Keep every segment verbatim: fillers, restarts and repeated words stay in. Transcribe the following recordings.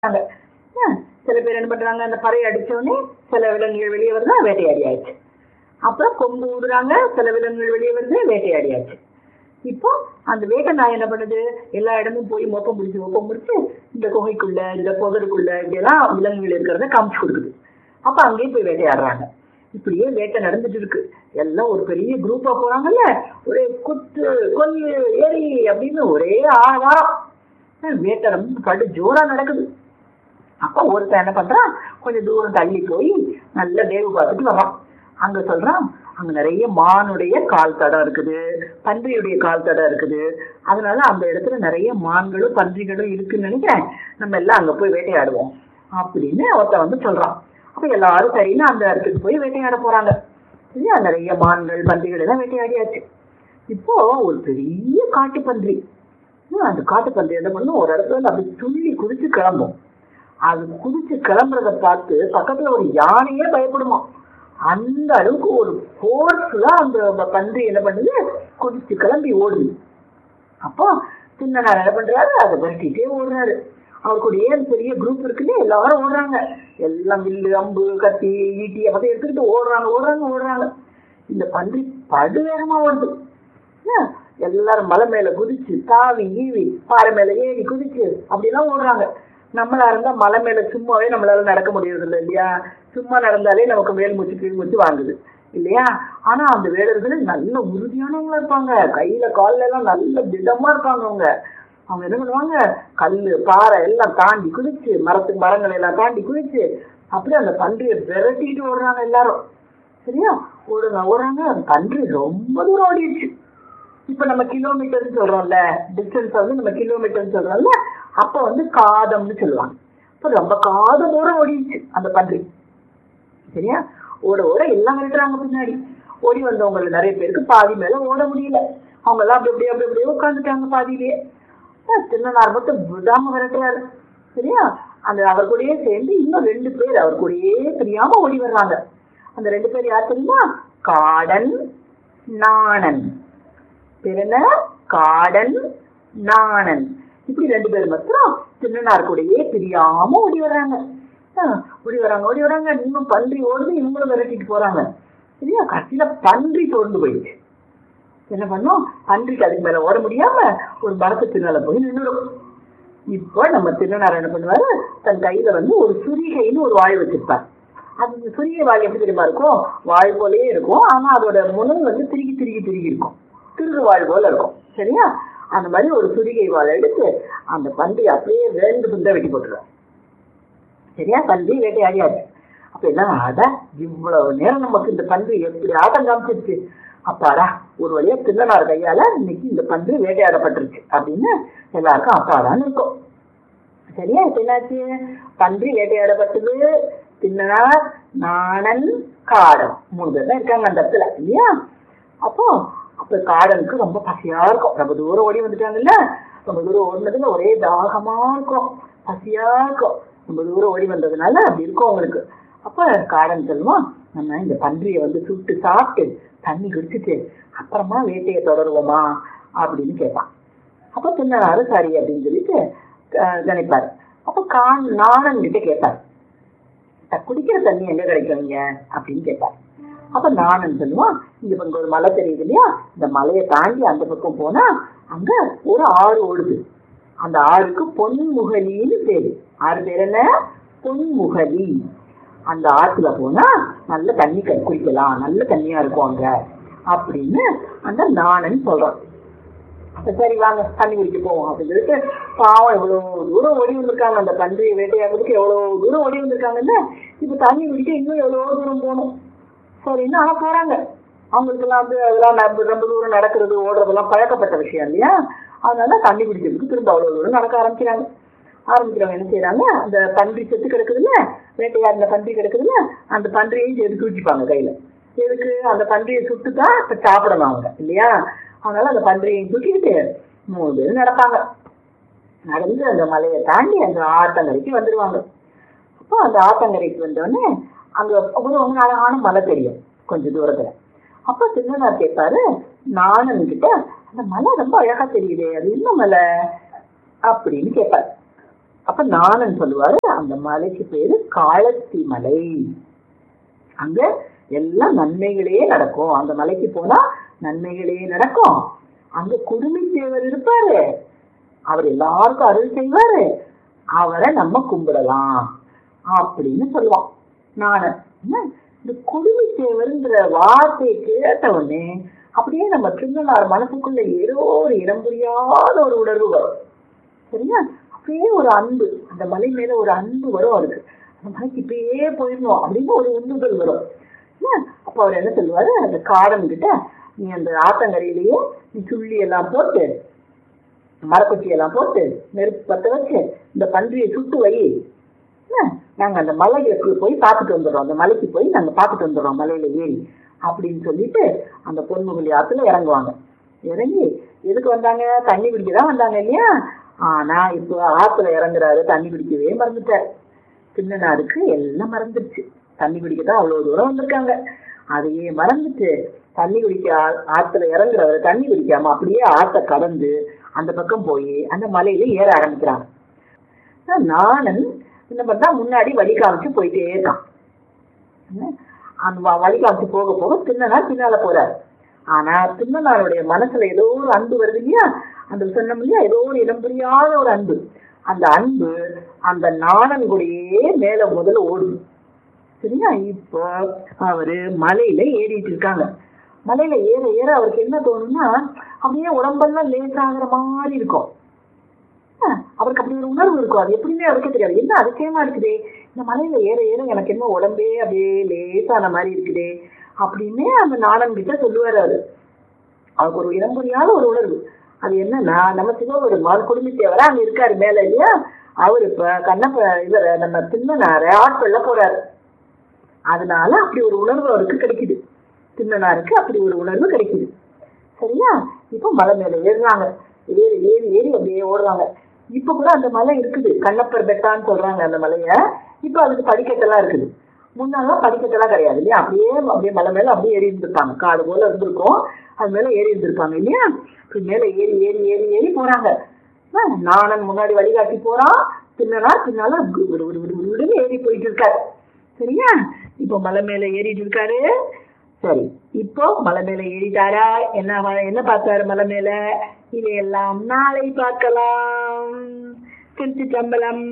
சில பேர் என்ன பண்றாங்க, அந்த பறை அடிச்சோடனே சில விலங்குகள் வெளியே வருதா, வேட்டையாடி ஆயிடுச்சு. அப்புறம் கொம்பு ஊதுறாங்க, சில விலங்குகள் வெளியே வருது, வேட்டையாடியாச்சு. இப்போ அந்த வேட்டை நாய் என்ன பண்ணுது, எல்லா இடமும் போய் மொப்பம் முடிச்சு மொப்பம் முடிச்சு இந்த குகைக்குள்ள இந்த புதருக்குள்ள இப்படியெல்லாம் விலங்குகள் இருக்கிறத காமிச்சு கொடுக்குது. அப்ப அங்கேயும் போய் வேட்டையாடுறாங்க. இப்படியே வேட்டை நடந்துட்டு இருக்கு. எல்லாம் ஒரு பெரிய குரூப்பா போறாங்கல்ல, ஒரே குத்து கொல்லு ஏறி அப்படின்னு ஒரே ஆவாரம் வேட்டை ரொம்ப படு ஜோரா நடக்குது. அப்ப ஒருத்தன் என்ன பண்றான், கொஞ்சம் தூரம் தள்ளி போய் நல்ல வேவு பார்த்துட்டு வரான். அங்க சொல்றான், அங்க நிறைய மானுடைய கால் தடம் இருக்குது, பன்றியுடைய கால் தடம் இருக்குது, அதனால அந்த இடத்துல நிறைய மான்களும் பன்றிகளும் இருக்குன்னு நினைக்கிறேன், நம்ம எல்லாம் அங்க போய் வேட்டையாடுவோம் அப்படின்னு ஒருத்தன் வந்து சொல்றான். அப்ப எல்லாரும் சரின்னு அந்த இடத்துக்கு போய் வேட்டையாட போறாங்க. சரியா, நிறைய மான்கள் பன்றிகள் எல்லாம் வேட்டையாடியாச்சு. இப்போ ஒரு பெரிய காட்டு பன்றி, அந்த காட்டு பன்றி என்ன பண்ணும், ஒரு இடத்துல அப்படி துள்ளி குதிச்சு கிளம்பும். அது குதிச்சு கிளம்புறத பார்த்து பக்கத்துல ஒரு யானையே பயப்படுமா. அந்த அளவுக்கு ஒரு போர்ஸ்ல அந்த பன்றி என்ன பண்ணுது, குதிச்சு கிளம்பி ஓடுது. அப்போ சின்னனார் என்ன பண்றாரு, அதை விரட்டிட்டே ஓடுறாரு. அவருக்குடைய பெரிய குரூப் இருக்குல்ல, எல்லாரும் ஓடுறாங்க. எல்லாம் வில்லு அம்பு கத்தி ஈட்டி அதை எடுத்துக்கிட்டு ஓடுறாங்க ஓடுறாங்க ஓடுறாங்க. இந்த பன்றி படு வேகமா ஓடுது. எல்லாரும் மலை மேல குதிச்சு தாவி ஈவி பாறை மேல ஏறி குதிச்சு அப்படிலாம் ஓடுறாங்க. நம்மளா இருந்தா மலை மேல சும்மாவே நம்மளால நடக்க முடியறது இல்லை இல்லையா, சும்மா நடந்தாலே நமக்கு மேல் மூச்சு கீழ் மூச்சு வாங்குது இல்லையா. ஆனா அந்த வேடர்கள் நல்ல உறுதியானவங்களா இருப்பாங்க, கையில கால்ல எல்லாம் நல்ல திடமா இருப்பாங்க. அவங்க அவங்க என்ன பண்ணுவாங்க, கல்லு பாறை எல்லாம் தாண்டி குதிச்சு, மரத்துக்கு மரங்களை எல்லாம் தாண்டி குதிச்சு அப்படியே அந்த பன்றியை விரட்டிட்டு ஓடுறாங்க எல்லாரும். சரியா, ஓடுங்க ஓடுறாங்க. அந்த பன்றி ரொம்ப தூரம் ஓடிடுச்சு. இப்ப நம்ம கிலோமீட்டர்னு சொல்றோம்ல, டிஸ்டன்ஸ் வந்து நம்ம கிலோமீட்டர்னு சொல்றோம்ல, அப்ப வந்து காதம்னு சொல்லுவாங்க. இப்ப ரொம்ப காத தூரம் ஓடிடுச்சு அந்த பன்றி. சரியா, ஓட ஓட எல்லாம் விரட்டுறாங்க பின்னாடி. ஓடி வந்தவங்க நிறைய பேருக்கு பாதி மேல ஓட முடியல. அவங்க எல்லாம் அப்படி அப்படியே அப்படி அப்படியே உட்காந்துட்டாங்க பாதியிலேயே. சின்னனார் மட்டும் விடாம விரட்டுறாரு. சரியா, அந்த அவர் கூடயே சேர்ந்து இன்னும் ரெண்டு பேர் அவர் கூடயே தெரியாம ஓடி வர்றாங்க. அந்த ரெண்டு பேர் யார் தெரியுமா, காடன் நாணன். பேர் என்ன, காடன் நாணன். இப்படி ரெண்டு பேர் மாத்திரம் சின்னனார் கூடயே தெரியாம ஓடி வர்றாங்க. ஓடி வராங்க ஓடி வராங்க இன்னும் பன்றி ஓடுது, இவங்களும் விரட்டிட்டு போறாங்க. சரியா, கடைசியில பன்றி தோர்ந்து போயிடுச்சு. என்ன பண்ணும், பன்றிக்கு அதுக்கு மேல ஓட முடியாம ஒரு மரத்து பின்னால போய் நின்றுடும். இப்போ நம்ம சின்னனார் என்ன பண்ணுவாரு, தன் கையில வந்து ஒரு சுரிகைன்னு ஒரு வாய் வச்சிருப்பார். அது சுரிகை வாய் எப்படி தெரியுமா இருக்கும், வாய் போலயே இருக்கும், ஆனா அதோட முனை வந்து திருகி திருகி திருகி இருக்கும், திருகு வாய் போல இருக்கும். சரியா, அந்த மாதிரி ஒரு சுரிகை வாழை எடுத்து அந்த பன்றி அப்படியே ரெண்டு துண்டா வெட்டி போட்டுருவார். சரியா, பன்றி வேட்டையாடியாச்சு. அப்ப என்ன, அட இவ்வளவு நேரம் நமக்கு இந்த பன்றி எப்படி ஆட்டம் காமிச்சிருச்சு, அப்பாடா ஒரு வழியா சின்னனார் கையால இன்னைக்கு இந்த பன்றி வேட்டையாடப்பட்டுருச்சு அப்படின்னு எல்லாருக்கும் அப்பாடான்னு இருக்கும். சரியா, இப்ப என்னாச்சு, பன்றி வேட்டையாடப்பட்டது. சின்னனார் நாணன் காடன் மூணு பேர் தான் இருக்காங்க அந்த இடத்துல இல்லையா. அப்போ அப்ப காடனுக்கு ரொம்ப பசியா இருக்கும். ரொம்ப தூரம் ஓடி வந்துட்டாங்கல்ல, ரொம்ப தூரம் ஓடினதுல ஒரே தாகமா இருக்கும், பசியா இருக்கும். ரொம்ப தூரம் ஓடி வந்ததுனால அப்படி இருக்கும் அவங்களுக்கு. அப்ப காடன் சொல்லுவான், நம்ம இந்த பன்றியை வந்து சுட்டு சாப்பிட்டு தண்ணி குடிச்சிட்டு அப்புறமா வேட்டையை தொடருவோமா அப்படின்னு கேட்பான். அப்ப சின்னனாரு சரி அப்படின்னு சொல்லிட்டு நினைப்பாரு. அப்ப கா நாணன் கிட்ட கேட்பாரு, குடிக்கிற தண்ணி எங்க கிடைக்குவீங்க அப்படின்னு கேட்பாரு. அப்ப நாணன் சொல்லுவான், இங்க இங்க ஒரு மலை தெரியுது இல்லையா, இந்த மலையை தாண்டி அந்த பக்கம் போனா அங்க ஒரு ஆறு ஓடுது. அந்த ஆறுக்கு பொன்முகலின்னு பேரு. ஆறு பேர் என்ன, பொன்முகலி. அந்த ஆற்றுல போனா நல்ல தண்ணி குடிக்கலாம், நல்ல தண்ணியா இருக்கும் அங்க அப்படின்னு அந்த நாணன் சொல்றான். அப்ப சரி வாங்க தண்ணி குடிக்க போவோம் அப்படின்னு சொல்லிட்டு, பாவம் எவ்வளவு தூரம் ஓடி வந்திருக்காங்க, அந்த பன்றியை வேட்டையாடுறதுக்கு எவ்வளவு தூரம் ஓடி வந்திருக்காங்கல்ல, இப்ப தண்ணி குடிக்க இன்னும் எவ்வளவு தூரம் போகணும். சரின்னு ஆனா போறாங்க. அவங்களுக்கு எல்லாம் வந்து அதெல்லாம் ரொம்ப தூரம் நடக்கிறது ஓடுறதெல்லாம் பழக்கப்பட்ட விஷயம் இல்லையா, அதனால தண்ணி குடிக்கிறதுக்கு திரும்ப அவ்வளவு தூரம் நடக்க ஆரம்பிக்கிறாங்க. ஆரம்பிக்கிறவங்க என்ன செய்யறாங்க, அந்த பன்றி செத்து கிடக்குதுல்ல, வேட்டையாடின பன்றி கிடக்குதுல்ல, அந்த பன்றியையும் சேர்த்து தூக்கிப்பாங்க கையில. எதுக்கு, அந்த பன்றியை சுட்டுதான் இப்ப சாப்பிடணும் அவங்க இல்லையா. அதனால அந்த பன்றியையும் தூக்கிக்கிட்டு மூணு பேரும் நடப்பாங்க. நடந்து அந்த மலையை தாண்டி அந்த ஆத்தங்கரைக்கு வந்துடுவாங்க. அப்போ அந்த ஆத்தங்கரைக்கு வந்தோடனே அங்க ஒரு அழகான மலை தெரியும் கொஞ்சம் தூரத்துல. அப்ப சின்னனார் கேட்பாரு நாணன் கிட்ட, அந்த மலை ரொம்ப அழகா தெரியுது, அது என்ன மலை அப்படின்னு கேட்பாரு. அப்ப நானன் சொல்லுவாரு அந்த மலைக்கு பேரு காளத்தி மலை. அங்க எல்லாம் நன்மைகளே நடக்கும். அந்த மலைக்கு போனா நன்மைகளே நடக்கும். அங்க குடுமி தேவர் இருப்பாரு, அவர் எல்லாருக்கும் அருள் செய்வாரு, அவரை நம்ம கும்பிடலாம் அப்படின்னு சொல்லுவான் நானன். இந்த குடுமி தேவர்ங்கிற வார்த்தையை கேட்ட உடனே அப்படியே நம்ம திருநள்ளாறு மனசுக்குள்ள ஏதோ ஒரு இடம் புரியாத ஒரு உணர்வு வரும். சரியா? அப்படியே ஒரு அன்பு, அந்த மலை மேல ஒரு அன்பு வரும் அவருக்கு. அந்த மலைக்கு இப்பயே போயிடணும் அப்படின்னு ஒரு உந்துதல் வரும். அப்ப அவர் என்ன சொல்லுவாரு, அந்த காடன் கிட்ட நீ அந்த ஆத்தங்கரையிலேயே நீ சுள்ளி எல்லாம் போட்டு மரக்குச்சி எல்லாம் போட்டு நெருப்பு பத்த வச்சு இந்த பன்றியை சுட்டு வை, நாங்க அந்த மலைக்கு போய் பார்த்துட்டு வந்துடுறோம், அந்த மலைக்கு போய் நாங்க பார்த்துட்டு வந்துடுறோம் மலையில ஏறி அப்படின்னு சொல்லிட்டு அந்த பொன்முகலி ஆத்துல இறங்குவாங்க. இறங்கி எதுக்கு வந்தாங்க? தண்ணி பிடிக்கதான் வந்தாங்க இல்லையா? ஆனா இப்போ ஆத்துல இறங்குறாரு, தண்ணி பிடிக்கவே மறந்துட்டாரு. திண்ணனாருக்கு எல்லாம் மறந்துடுச்சு. தண்ணி பிடிக்கதான் அவ்வளவு தூரம் வந்திருக்காங்க, அதையே மறந்துட்டு தண்ணி குடிக்க ஆத்துல இறங்குறவரு தண்ணி குடிக்காம அப்படியே ஆத்த கடந்து அந்த பக்கம் போய் அந்த மலையில ஏற ஆரம்பிக்கிறாங்க. நானன் என்ன பண்ணா முன்னாடி வழி காமிச்சு போயிட்டே இருக்கான். அந்த வழி காமிச்சு போக போக திண்ணனார் பின்னால போறாரு. ஆனா திண்ணனாருடைய மனசுல ஏதோ ஒரு அன்பு வருது இல்லையா? அந்த சொன்னோம் இல்லையா, ஏதோ ஒரு இடம் புரியாத ஒரு அன்பு. அந்த அன்பு அந்த நாணன் கூடயே மேல முதல்ல ஓடுது. சரியா? இப்போ அவரு மலையில ஏறிட்டு இருக்காங்க. மலையில ஏற ஏற அவருக்கு என்ன தோணும்னா அப்படியே உடம்பெல்லாம் லேசாகிற மாதிரி இருக்கும். அவருக்கு அப்படி ஒரு உணர்வு இருக்கும். அது எப்படின்னே அவருக்கே தெரியாது. என்ன அதிசயமா இருக்குதே, இந்த மலையில ஏற ஏற எனக்கு என்ன உடம்பே அப்படியே லேசான மாதிரி இருக்குதே அப்படின்னு அந்த நாணன் கிட்ட சொல்லுவாரு. அவரு அவருக்கு ஒரு இடம் புரியாத ஒரு உணர்வு. அது என்னன்னா, நம்ம சிவபெருமான் குடும்பத்தேவரா அங்க இருக்காரு மேல இல்லையா? அவரு இப்ப கண்ணப்ப இவர நம்ம திண்ணனார ஆட்கொள்ள போறாரு. அதனால அப்படி ஒரு உணர்வு அவருக்கு கிடைக்குது. திண்ணனாருக்கு அப்படி ஒரு உணர்வு கிடைக்குது. சரியா? இப்ப மலை மேல ஏறுறாங்க. ஏறி ஏறி ஏறி அப்படியே ஓடுறாங்க. இப்ப கூட அந்த மலை இருக்குது, கண்ணப்பர் பெட்டான்னு சொல்றாங்க அந்த மலைய. இப்ப அதுக்கு படிக்கட்டெல்லாம் இருக்குது. முன்னாலாம் படிக்கட்டெல்லாம் கிடையாது இல்லையா? அப்படியே அப்படியே மலை மேல அப்படியே ஏறி இருந்திருப்பாங்க. காடு போல இருந்திருக்கும், அது மேல ஏறி இருந்திருப்பாங்க இல்லையா? மேல ஏறி ஏறி ஏறி ஏறி போறாங்க. நாணன் முன்னாடி வழிகாட்டி போறான், திண்ணனார் பின்னால விடுவிடுன்னு ஏறி போயிட்டு இருக்காரு. சரியா? இப்போ மலை மேல ஏறிட்டு இருக்காரு. சரி, இப்போ மலை மேல ஏறிட்டாரா? என்ன என்ன பார்த்தாரு மலை மேல? இதையெல்லாம் நாளை பார்க்கலாம். திருச்சிற்றம்பலம்.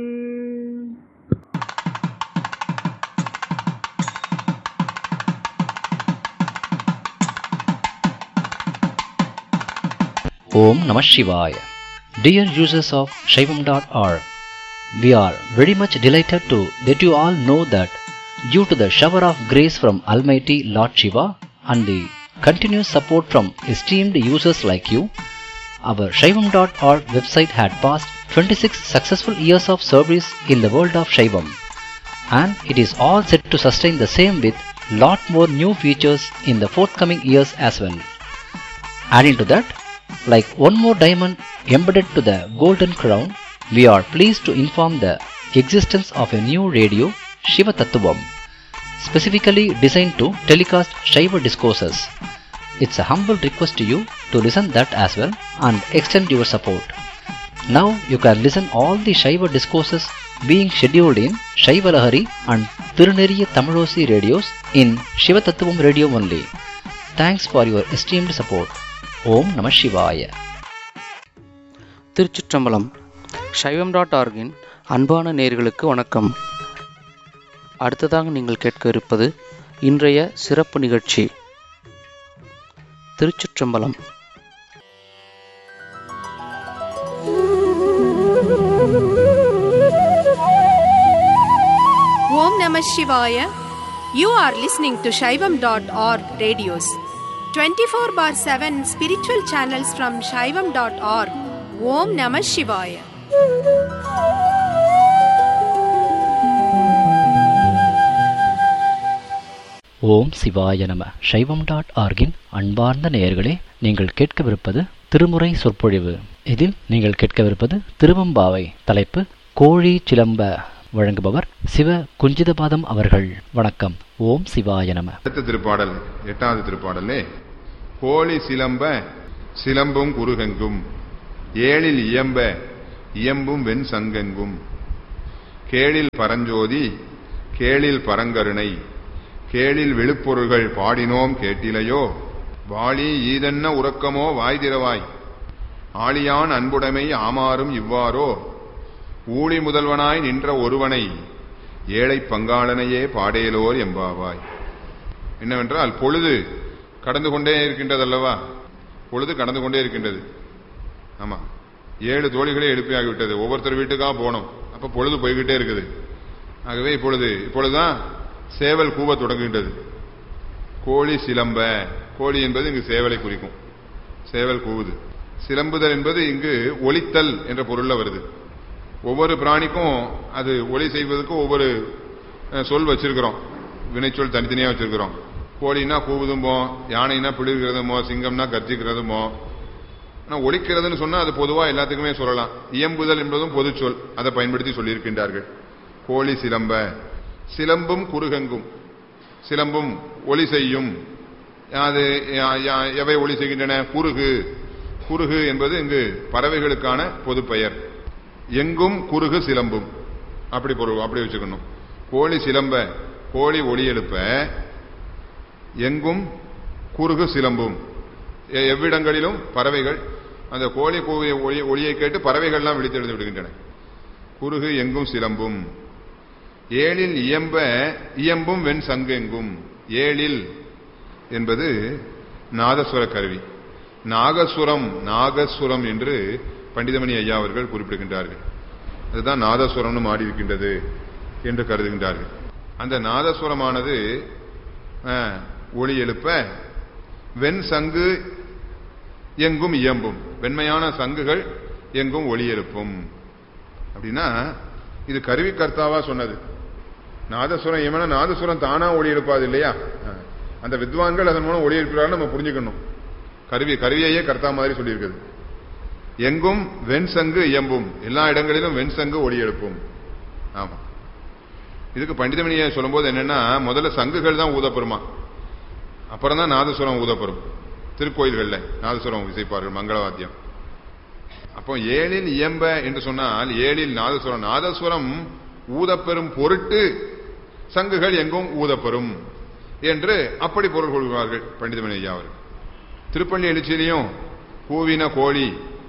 Om Namah Shivaya. Dear users of Shaivam dot org, we are very much delighted to let you all know that due to the shower of grace from Almighty Lord Shiva and the continuous support from esteemed users like you, our Shaivam dot org website had passed twenty-six successful years of service in the world of Shaivam, and it is all set to sustain the same with lot more new features in the forthcoming years as well. Adding to that, like one more diamond embedded to the golden crown, we are pleased to inform the existence of a new radio, Shiva Tattvam, specifically designed to telecast Shiva discourses. It's a humble request to you to listen that as well and extend your support. Now you can listen all the Shiva discourses being scheduled in Shiva Lahari and Tiruneriya Tamilosi radios in Shiva Tattvam radio only. Thanks for your esteemed support. ஓம் நம சிவாய. திருச்சிற்றம்பலம். சைவம் dot ஆர்கின் அன்பான நேயர்களுக்கு வணக்கம். அடுத்ததாக நீங்கள் கேட்க இருப்பது இன்றைய சிறப்பு நிகழ்ச்சி. திருச்சிற்றம்பலம். ஓம் நம சிவாய. You are listening to Shaivam dot org radios. twenty-four bar seven spiritual channels from Shaivam dot org. Om Namah Shivaya. ஓம் சிவாய நம. சைவம் டாட் ஆர்கின் அன்பார்ந்த நேயர்களே, நீங்கள் கேட்கவிருப்பது திருமுறை சொற்பொழிவு. இதில் நீங்கள் கேட்கவிருப்பது திருவம்பாவை. தலைப்பு கோழி சிலம்ப. வழங்குபவர் சிவ குஞ்சிதபாதம் அவர்கள். வணக்கம். ஓம் சிவாய நம. அடுத்த திருப்பாடல் எட்டாவது திருப்பாடலே கோழி சிலம்ப சிலம்பும் குருகெங்கும் ஏழில் இயம்ப இயம்பும் வெண் சங்கெங்கும் கேளில் பரஞ்சோதி கேளில் பரங்கருணை கேளில் விழுப்பொருள்கள் பாடினோம் கேட்டிலையோ வாளி ஈதன்ன உறக்கமோ வாய்திரவாய் ஆளியான் அன்புடைமை ஆமாறும் இவ்வாறோ ஊழி முதல்வனாய் நின்ற ஒருவனை ஏழை பங்காளனையே பாடேலோர் எம்பாவாய். என்னவென்றால் பொழுது கடந்து கொண்டே இருக்கின்றது அல்லவா, பொழுது கடந்து கொண்டே இருக்கின்றது. ஆமா, ஏழு தோழிகளே எழுப்பியாகிவிட்டது, ஒவ்வொருத்தர் வீட்டுக்காக போனோம். அப்ப பொழுது போய்கிட்டே இருக்குது. ஆகவே இப்பொழுது இப்பொழுதுதான் சேவல் கூவ தொடங்குகின்றது. கோழி சிலம்ப, கோழி என்பது இங்கு சேவலை குறிக்கும், சேவல் கூவுது. சிலம்புதல் என்பது இங்கு ஒலித்தல் என்ற பொருள்ல வருது. ஒவ்வொரு பிராணிக்கும் அது ஒலி செய்வதற்கு ஒவ்வொரு சொல் வச்சிருக்கிறோம், வினைச்சொல் தனித்தனியா வச்சிருக்கிறோம். கோழினா கூவுதுமோ, யானைனா பிளிர்கிறதுமோ, சிங்கம்னா கர்ஜிக்கிறதுமோ. ஆனா ஒலிக்கிறதுன்னு சொன்னா அது பொதுவா எல்லாத்துக்குமே சொல்லலாம். இயம்புதல் என்பதும் பொது சொல், அதை பயன்படுத்தி சொல்லியிருக்கின்றார்கள். கோழி சிலம்ப, சிலம்பும் குறுகெங்கும், சிலம்பும் ஒலி செய்யும். அது எவை ஒலி செய்கின்றன? குறுகு. குறுகு என்பது இங்கு பறவைகளுக்கான பொது பெயர். எங்கும் குறுகு சிலம்பும், அப்படி பொருள் அப்படி வச்சுக்கணும். கோழி சிலம்ப, கோழி ஒலி எழுப்ப, எங்கும் குறுகு சிலம்பும், எவ்விடங்களிலும் பறவைகள் அந்த கோழி கூவிய ஒளி ஒளியை கேட்டு பறவைகள்லாம் விழித்தெழுந்து விடுகின்றன. குறுகு எங்கும் சிலம்பும். ஏழில் இயம்ப இயம்பும் வெண் சங்கு எங்கும். ஏழில் என்பது நாதஸ்வர கருவி. நாகசுரம், நாகசுரம் என்று பண்டிதமணி ஐயா அவர்கள் குறிப்பிடுகின்றார்கள். அதுதான் நாதஸ்வரம்னு மாறி இருக்கின்றது என்று கருதுகின்றார்கள். அந்த நாதஸ்வரமானது ஒளி எழுப்ப வெண் சங்கு எங்கும் இயம்பும், வெண்மையான சங்குகள் எங்கும் ஒளி எழுப்பும். அப்படின்னா இது கருவி கர்த்தாவா சொன்னது. நாதஸ்வரம் ஏமனா நாதஸ்வரம் தானா ஒளி எழுப்பாது இல்லையா, அந்த வித்வான்கள் அதன் மூலம் ஒளி எழுப்புறாங்க நம்ம புரிஞ்சுக்கணும். கருவி கருவியையே கர்த்தா மாதிரி சொல்லியிருக்குது. எங்கும் வெண் சங்கு இயம்பும், எல்லா இடங்களிலும் வெண் சங்கு ஒளி எழுப்பும். ஆமா, இதுக்கு பண்டிதமணியை சொல்லும் போது என்னன்னா, முதல்ல சங்குகள் தான் ஊதப்பெருமா, அப்புறம் தான் நாதஸ்வரம் ஊதப்பெறும். திருக்கோயில்கள்ல நாதஸ்வரம் இசைப்பார்கள், மங்களவாத்தியம். அப்போ ஏழில் இயம்ப என்று சொன்னால் ஏழில் நாதஸ்வரம், நாதஸ்வரம் ஊதப்பெறும் பொருட்டு சங்குகள் எங்கும் ஊதப்பெறும் என்று அப்படி பொருள் கொள்கிறார்கள் பண்டிதமணி ஐயா அவர்கள். திருப்பள்ளி எழுச்சியிலையும் கூவின கோழி,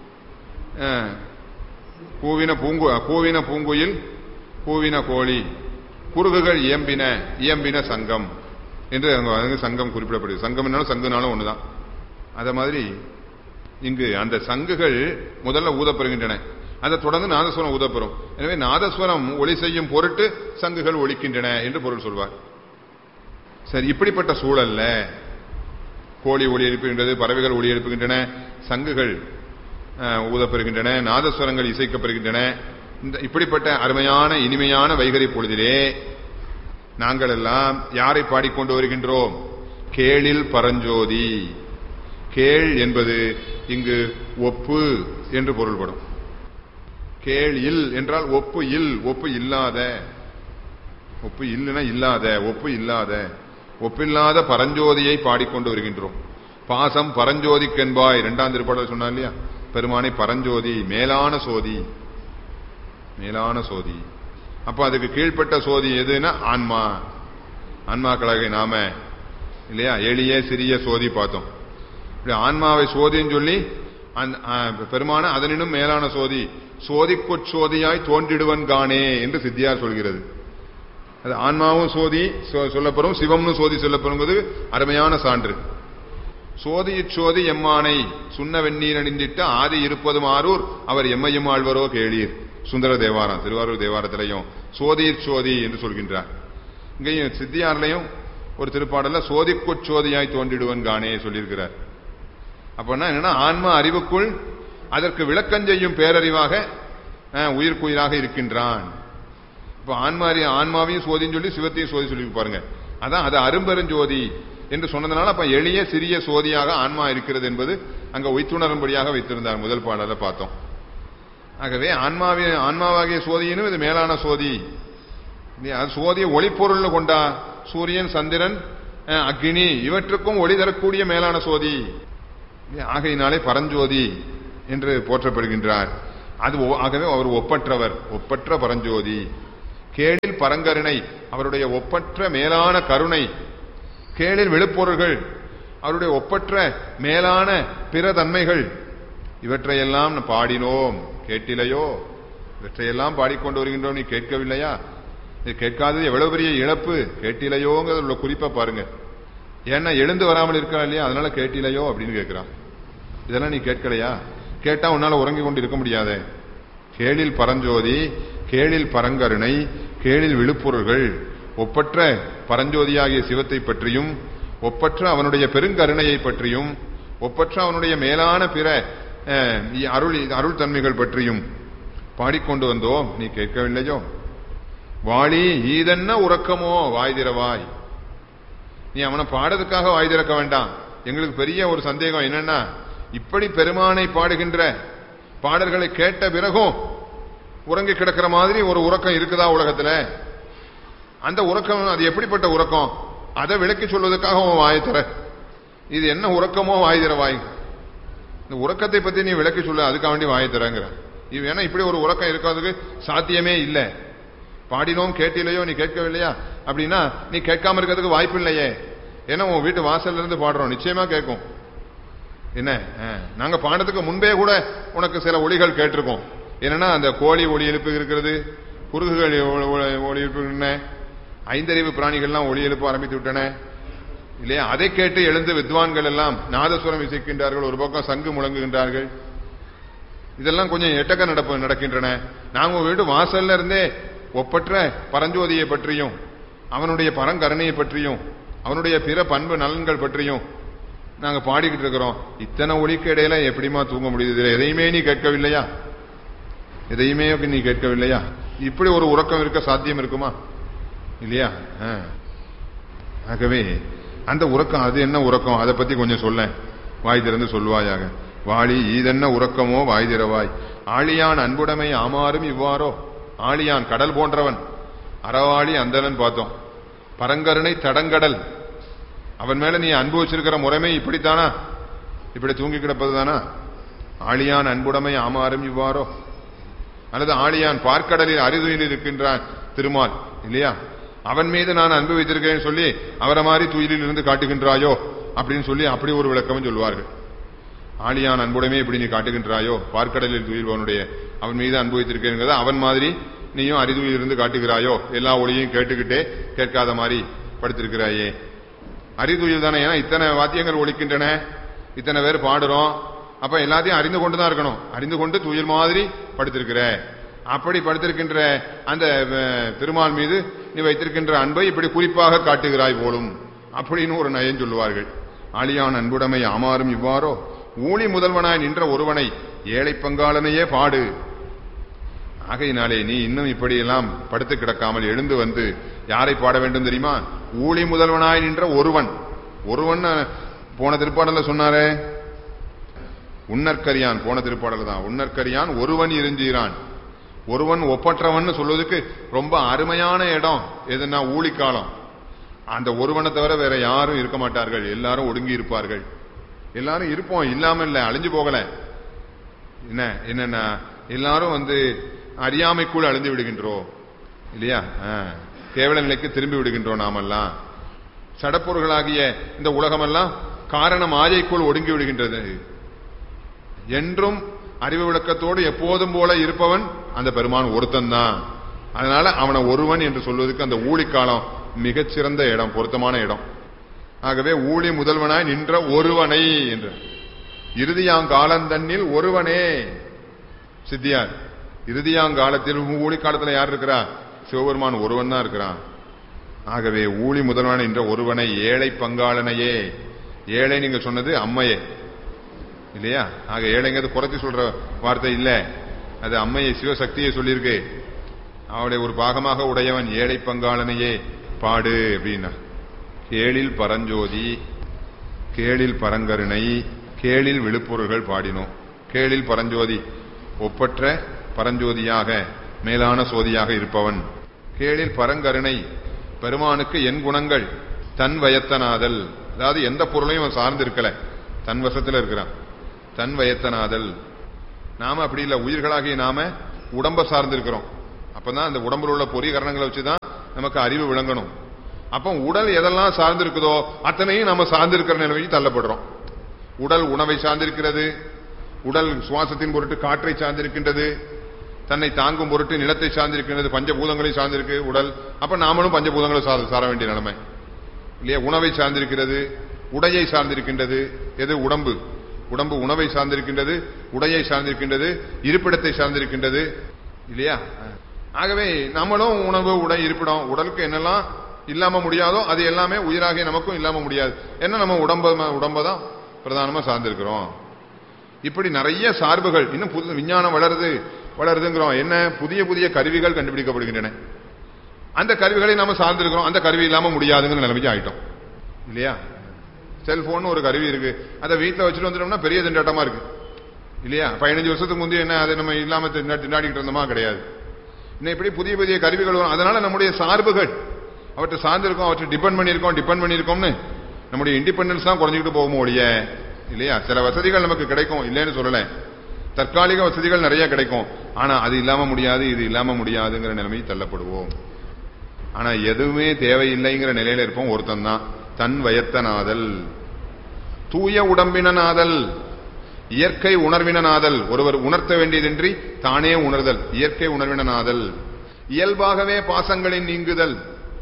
கூவின பூங்கு கூவின பூங்குயில் கூவின கோழி, குறுகுகள் இயம்பின இயம்பின சங்கம் என்று சங்கம் குறிப்பிடப்படுது. சங்கம் என்னாலும் சங்குனாலும் ஒண்ணுதான். அத மாதிரி இங்கு அந்த சங்குகள் முதல்ல ஊதப்பெறுகின்றன, அதை தொடர்ந்து நாதஸ்வரம் ஊதப்பெறும். எனவே நாதஸ்வரம் ஒளி செய்யும் பொருட்டு சங்குகள் ஒலிக்கின்றன என்று பொருள் சொல்வார். சரி, இப்படிப்பட்ட சூழல்ல கோழி ஒளி எழுப்புகின்றது, பறவைகள் ஒளி எழுப்புகின்றன, சங்குகள் ஊதப்பெறுகின்றன, நாதஸ்வரங்கள் இசைக்கப்படுகின்றன. இந்த இப்படிப்பட்ட அருமையான இனிமையான வைகரி பொழுதிலே நாங்கள் எல்லாம் யாரை பாடிக்கொண்டு வருகின்றோம்? கேளில் பரஞ்சோதி. கேள் என்பது இங்கு ஒப்பு என்று பொருள்படும். கேள் இல் என்றால் ஒப்பு இல், ஒப்பு இல்லாத, ஒப்பு இல்லைன்னா இல்லாத, ஒப்பு இல்லாத, ஒப்பில்லாத பரஞ்சோதியை பாடிக்கொண்டு வருகின்றோம். பாசம் பரஞ்சோதிக்கென்பாய், இரண்டாம் திருப்பாடல் சொன்னா இல்லையா, பெருமானை பரஞ்சோதி, மேலான சோதி, மேலான சோதி. அப்ப அதுக்கு கீழ்பட்ட சோதி எதுன்னா ஆன்மா, ஆன்மாக்களாக நாம இல்லையா, எளிய சிறிய சோதி பார்த்தோம். இப்படி ஆன்மாவை சோதின்னு சொல்லி பெருமான அதனினும் மேலான சோதி, சோதிக்குச்சோதியாய் தோன்றிடுவன் காணே என்று சித்தியார் சொல்கிறது. அது ஆன்மாவும் சோதி சொல்லப்பெறும், சிவம்னு சோதி சொல்லப்பெறுவது அருமையான சான்று. சோதியிச்சோதி எம்மானை சுண்ண வெந்நீர் அணிந்திட்டு ஆதி இருப்பதும் ஆரூர் அவர் எம்மையும் ஆழ்வரோ கேளீர். சுந்தர தேவாரம், திருவாரூர் தேவாரத்திலையும் சோதியிற் சோதி என்று சொல்கின்றார். இங்கேயும் சித்தியார்லையும் ஒரு திருப்பாடல்ல சோதிக்குச்சோதியாய் தோன்றிடுவன் காணே சொல்லியிருக்கிறார். அப்படின்னா என்னன்னா, ஆன்மா அறிவுக்குள் அதற்கு விளக்கம் செய்யும் பேரறிவாக உயிர்க்குயிராக இருக்கின்றான். இப்ப ஆன்மா ஆன்மாவையும் சோதின்னு சொல்லி சிவத்தையும் சோதி சொல்லி பாருங்க. அதான் அது அரும்பெருஞ்சோதி என்று சொன்னதுனால அப்ப எளிய சிறிய சோதியாக ஆன்மா இருக்கிறது என்பது அங்க உய்த்துணரும்படியாக வைத்திருந்தார். முதல் பாடல பார்த்தோம். ஆகவே ஆன்மாவே ஆன்மாவாகிய சோதியினும் இது மேலான சோதி. சோதியை ஒளிப்பொருள் கொண்டா, சூரியன் சந்திரன் அக்னி இவற்றுக்கும் ஒளி தரக்கூடிய மேலான சோதி. ஆகையினாலே பரஞ்சோதி என்று போற்றப்படுகின்றார். அது ஆகவே அவர் ஒப்பற்றவர், ஒப்பற்ற பரஞ்சோதி. கேளில் பரங்கருணை அவருடைய ஒப்பற்ற மேலான கருணை, கேளில் விழுப்பொருள்கள் அவருடைய ஒப்பற்ற மேலான பிற தன்மைகள், இவற்றையெல்லாம் பாடினோம் கேட்டிலையோ? இவற்றையெல்லாம் பாடிக்கொண்டு வருகின்றோம், நீ கேட்கவில்லையா? நீ கேட்காதது எவ்வளவு பெரிய இழப்பு, கேட்டிலையோங்கிறது உள்ள குறிப்பா பாருங்க. ஏன்னா எழுந்து வராமல் இருக்கா இல்லையா, அதனால கேட்டிலையோ அப்படின்னு கேட்கிறான். இதெல்லாம் நீ கேட்கலையா? கேட்டா உன்னால உறங்கி கொண்டு இருக்க முடியாதே. கேளில் பரஞ்சோதி, கேளில் பரங்கருணை, கேளில் விழுப்பொருள்கள், ஒப்பற்ற பரஞ்சோதியாகிய சிவத்தை பற்றியும், ஒப்பற்ற அவனுடைய பெருங்கருணையை பற்றியும், ஒப்பற்ற அவனுடைய மேலான பிற அருள் அருள் தன்மைகள் பற்றியும் பாடிக்கொண்டு வந்தோம், நீ கேட்கவில்லையோ? வாளி ஈதென்ன உறக்கமோ வாய் திறவாய். நீ அவனை பாடுறதுக்காக வாய் திறக்க வேண்டாம். எங்களுக்கு பெரிய ஒரு சந்தேகம் என்னன்னா, இப்படி பெருமானை பாடுகின்ற பாடல்களை கேட்ட பிறகும் உறங்கி கிடக்கிற மாதிரி ஒரு உறக்கம் இருக்குதா உலகத்துல? அந்த உறக்கம் அது எப்படிப்பட்ட உறக்கம்? அதை விளக்கி சொல்வதற்காக உன் வாய் தர. இது என்ன உறக்கமோ வாய் தர வாய். இந்த உறக்கத்தை பத்தி நீ விளக்கி சொல்ல, அதுக்காக வேண்டி வாய் தரங்கிற. இது ஏன்னா இப்படி ஒரு உறக்கம் இருக்கிறதுக்கு சாத்தியமே இல்லை. பாடினோம் கேட்டிலையோ, நீ கேட்கவில்லையா அப்படின்னா நீ கேட்காம இருக்கிறதுக்கு வாய்ப்பு இல்லையே. ஏன்னா உன் வீட்டு வாசல்ல இருந்து பாடுறோம், நிச்சயமா கேட்கும். என்ன, நாங்க பாடத்துக்கு முன்பே கூட உனக்கு சில ஒலிகள் கேட்டிருக்கோம். என்னன்னா அந்த கோழி ஒளி எழுப்பு இருக்கிறது, குருகுகள் ஒளி எழுப்பு, ஐந்தறிவு பிராணிகள்லாம் ஒளி எழுப்ப ஆரம்பித்து விட்டன இல்லையா? அதை கேட்டு எழுந்து வித்வான்கள் எல்லாம் நாதஸ்வரம் இசைக்கின்றார்கள், ஒரு பக்கம் சங்கு முழங்குகின்றார்கள். இதெல்லாம் கொஞ்சம் எட்டக்க நடப்பு நடக்கின்றன. நாங்க வீட்டு வாசல்ல இருந்தே ஒப்பற்ற பரஞ்சோதியை பற்றியும், அவனுடைய பரங்கருணையை பற்றியும், அவனுடைய பிற பண்பு நலன்கள் பற்றியும் நாங்க பாடிக்கிட்டு இருக்கிறோம். இத்தனை ஒளிக்கு இடையில எப்படிமா தூங்க முடியுது? எதையுமே நீ கேட்கவில்லையா? எதையுமே நீ கேட்கவில்லையா? இப்படி ஒரு உறக்கம் இருக்க சாத்தியம் இருக்குமா? இல்லையா? ஆகவே அந்த உறக்கம் அது என்ன உறக்கம், அதை பத்தி கொஞ்சம் சொல்ல, வாய் திறந்து சொல்லுவாயாக. வாளி ஈதென்ன உறக்கமோ வாய் திறவாய். ஆழியான் அன்புடைமை ஆமாறும் இவ்வாறோ. ஆழியான் கடல் போன்றவன், அறவாளி அந்தலன் பார்த்தோம். பரங்கருணை தடங்கடல், அவன் மேல நீ அன்பு வச்சிருக்கிற முறைமை இப்படித்தானா? இப்படி தூங்கி கிடப்பதுதானா? ஆழியான் அன்புடைமை ஆமாறும் இவ்வாறோ. அல்லது ஆழியான் பார்க்கடலில் அரிதுயில் இருக்கின்றான் திருமால் இல்லையா, அவன் மீது நான் அன்பு வைத்திருக்கிறேன் சொல்லி அவரை மாதிரி துயிலில் இருந்து காட்டுகின்றாயோ அப்படின்னு சொல்லி அப்படி ஒரு விளக்கம் சொல்லுவார்கள். ஆழியான் அன்புடைமை இப்படி நீ காட்டுகின்றாயோ, பார்க்கடலில் துயில்வனுடைய அவன் மீது அன்பு வைத்திருக்கிறேன், அவன் மாதிரி நீயும் அரிதுயில் இருந்து காட்டுகிறாயோ, எல்லா ஒளியும் கேட்டுக்கிட்டே கேட்காத மாதிரி படுத்திருக்கிறாயே. அரிதுயில் தானே, ஏன்னா இத்தனை வாத்தியங்கள் ஒழிக்கின்றன, இத்தனை பேர் பாடுறோம், அப்ப எல்லாத்தையும் அறிந்து கொண்டுதான் இருக்கணும். அறிந்து கொண்டு துயில் மாதிரி படுத்திருக்கிற, அப்படி படுத்திருக்கின்ற அந்த பெருமாள் மீது நீ வைத்திருக்கின்ற அன்பை இப்படி குறிப்பாக காட்டுகிறாய் போலும் அப்படின்னு ஒரு நயம் சொல்லுவார்கள். ஆழியான் அன்புடைமை ஆமாறும் இவ்வாறோ. ஊழி முதல்வனாய் நின்ற ஒருவனை ஏழை பங்காளனையே பாடு. ஆகையினாலே நீ இன்னும் இப்படியெல்லாம் படுத்து கிடக்காமல் எழுந்து வந்து யாரை பாட வேண்டும் தெரியுமா? ஊழி முதல்வனாய் நின்ற ஒருவன். ஒருவன் போன திருப்பாடல சொன்னாரே, உன்னற்கரியான், போன திருப்பாடல் தான். உன்னற்கரியான் ஒருவன் இருஞ்சீரான். ஒருவன் ஒப்பற்றவன் சொல்வதற்கு ரொம்ப அருமையான இடம் எதுனா ஊழிக்காலம். அந்த ஒருவனை தவிர வேற யாரும் இருக்க மாட்டார்கள், எல்லாரும் ஒடுங்கி இருப்பார்கள். எல்லாரும் இருப்போம், இல்லாம இல்ல, அழிஞ்சு போகல. என்ன என்னன்னா எல்லாரும் வந்து அறியாமைக்குள் அழிந்து விடுகின்றோம் இல்லையா? கேவல நிலைக்கு திரும்பி விடுகின்றோம். நாமெல்லாம் சடப்பொருள்களாகிய இந்த உலகமெல்லாம் காரணம் ஆஜைக்குள் ஒடுங்கி விடுகின்றது. என்றும் அறிவு விளக்கத்தோடு எப்போதும் போல இருப்பவன் அந்த பெருமான் ஒருத்தன் தான். அதனால அவனை ஒருவன் என்று சொல்வதற்கு அந்த ஊழிக்காலம் மிகச்சிறந்த இடம், பொருத்தமான இடம். ஆகவே ஊழி முதல்வனாய் நின்ற ஒருவனை என்று இறுதியாங்காலந்தன்னில் ஒருவனே சித்தியார். இறுதியாங்காலத்தில் ஊழி காலத்தில் யார் இருக்கிறா? சிவபெருமான் ஒருவன் தான் இருக்கிறான். ஆகவே ஊழி முதல்வன் என்ற ஒருவனை ஏழை பங்காளனையே. ஏழை நீங்க சொன்னது அம்மையே இல்லையா? ஆக ஏழைங்கிறது குறைச்சி சொல்ற வார்த்தை இல்ல, அது அம்மையை சிவசக்தியை சொல்லியிருக்கு. அவளுடைய ஒரு பாகமாக உடையவன் ஏழை பங்காளனையே பாடு அப்படின்னா. கேளில் பரஞ்சோதி, கேளில் பரங்கருணை, கேளில் விழுப்பொருள்கள் பாடினோம். கேளில் பரஞ்சோதி ஒப்பற்ற பரஞ்சோதியாக மேலான சோதியாக இருப்பவன். கேளில் பரங்கருணை பெருமானுக்கு என் குணங்கள் தன் வயத்தனாதல், அதாவது எந்த பொருளையும் அவன் சார்ந்து இருக்கல, தன் வசத்துல இருக்கிறான். தன் வயத்தனாதல். நாம அப்படி இல்ல, உயிர்களாகிய நாம உடம்ப சார்ந்து இருக்கிறோம். அப்பதான் அந்த உடம்புல உள்ள பொறி கரணங்களை வச்சுதான் நமக்கு அறிவு விளங்கணும். அப்ப உடல் எதெல்லாம் சார்ந்திருக்குதோ அத்தனையும் நம்ம சார்ந்திருக்கிற நிலைமைக்கு தள்ளப்படுறோம். உடல் உணவை சார்ந்திருக்கிறது, உடல் சுவாசத்தின் பொருட்டு காற்றை சார்ந்திருக்கின்றது, தன்னை தாங்கும் பொருட்டு நிலத்தை சார்ந்திருக்கின்றது, பஞ்சபூதங்களை சார்ந்திருக்கு உடல். அப்ப நாமளும் பஞ்சபூதங்களை சார வேண்டிய நிலைமை இல்லையா? உணவை சார்ந்திருக்கிறது, உடையை சார்ந்திருக்கின்றது. எது? உடம்பு. உடம்பு உணவை சார்ந்திருக்கின்றது, உடையை சார்ந்திருக்கின்றது, இருப்பிடத்தை சார்ந்திருக்கின்றது இல்லையா? ஆகவே நம்மளும் உணவு, உடை, இருப்பிடம், உடலுக்கு என்னெல்லாம் இல்லாம முடியாதோ அது எல்லாமே உயிராக நமக்கும் இல்லாம முடியாது. ஏன்னா நம்ம உடம்ப உடம்பதான் பிரதானமா சார்ந்திருக்கிறோம். இப்படி நிறைய சார்புகள் இன்னும் புது விஞ்ஞானம் வளருது வளருதுங்கிறோம். என்ன? புதிய புதிய கருவிகள் கண்டுபிடிக்கப்படுகின்றன. அந்த கருவிகளை நாம சார்ந்திருக்கிறோம். அந்த கருவி இல்லாம முடியாதுங்கிற நிலைமைக்கு ஆயிட்டோம் இல்லையா? செல்போன் ஒரு கருவி இருக்கு, அதை வீட்டில் வச்சுட்டு வந்துட்டோம்னா பெரிய திண்டாட்டமா இருக்கு இல்லையா? பதினஞ்சு வருஷத்துக்கு முந்தைய என்ன அதை நம்ம இல்லாம திண்டாடிக்கிட்டு இருந்தோமா? கிடையாது. இன்னும் இப்படி புதிய புதிய கருவிகள் வரும். அதனால நம்முடைய சார்புகள் அவற்றை சார்ந்திருக்கோம், அவற்றை டிபெண்ட் பண்ணியிருக்கோம் டிபெண்ட் பண்ணியிருக்கோம்னு நம்முடைய இண்டிபெண்டன்ஸ் தான் குறைஞ்சிக்கிட்டு போகும் ஒழிய இல்லையா? சில வசதிகள் நமக்கு கிடைக்கும், இல்லைன்னு சொல்லல. தற்காலிக வசதிகள் நிறைய கிடைக்கும். ஆனா அது இல்லாம முடியாது, இது இல்லாம முடியாதுங்கிற நிலைமையை தள்ளப்படுவோம். ஆனா எதுவுமே தேவையில்லைங்கிற நிலையில இருப்போம். ஒருத்தன் தான் தன் வயத்தனாதல், தூய உடம்பினாதல், இயற்கை உணர்வினாதல். ஒருவர் உணர்த்த வேண்டியதின்றி தானே உணர்தல், இயற்கை உணர்வினாதல். இயல்பாகவே பாசங்களின் நீங்குதல்,